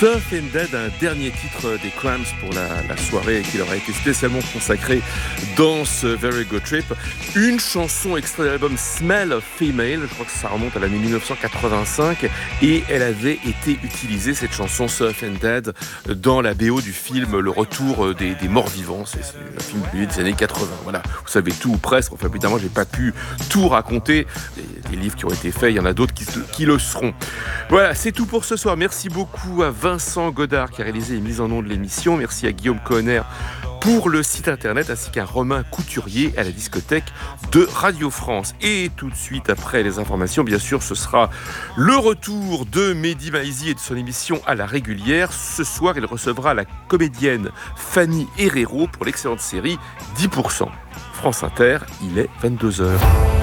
Surf and Dead, un dernier titre des Cramps pour la soirée qui leur a été spécialement consacrée dans ce Very Good Trip. Une chanson extraite de l'album Smell of Female, je crois que ça remonte à l'année 1985, et elle avait été utilisée, cette chanson Surf and Dead, dans la BO du film Le Retour des morts vivants. C'est un film des années 80. Voilà, vous savez tout ou presque. Enfin, évidemment, j'ai pas pu tout raconter. Les livres qui ont été faits, il y en a d'autres qui le seront. Voilà, c'est tout pour ce soir. Merci beaucoup à Vincent Godard qui a réalisé les mises en ondes de l'émission. Merci à Guillaume Conner pour le site internet, ainsi qu'à Romain Couturier à la discothèque de Radio France. Et tout de suite après les informations, bien sûr, ce sera le retour de Mehdi Maizi et de son émission à la régulière. Ce soir, il recevra la comédienne Fanny Herrero pour l'excellente série 10%. France Inter, il est 22h.